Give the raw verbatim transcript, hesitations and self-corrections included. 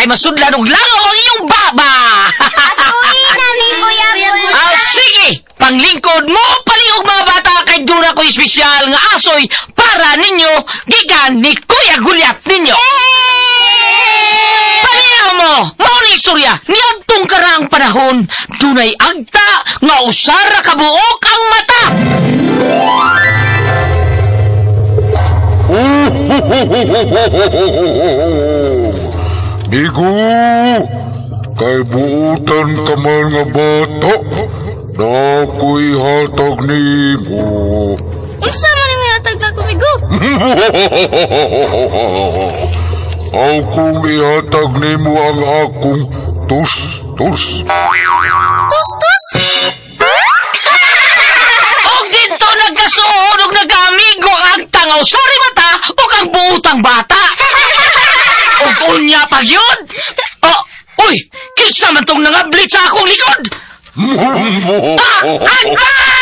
kay masudlan og langaw ang iyong baba. Asuhin na ni Kuya Gulay. Ah, sige, panglingkod mo paliog mga bata kay dura ko espesyal nga asoy para ninyo gikan ni Kuya Gulyat ninyo. Paniyaw mo, mao ni istorya niadtong karang panahon dunay agta nga usara kabuok ang mata. Migo, kay buutan ka man nga bata, na ako'y hatag ni mo. Unsa man ni hatag na kumigo? Akong ihatag ni mo ang akong tus-tus. Tus-tus? Og dito nagkasuod og nagamigo ang agta nga usari mata o kang buutang bata. Og unya pa yun? Oh, uy, kinsa man tong nangablit sa akong likod? Ah, agta!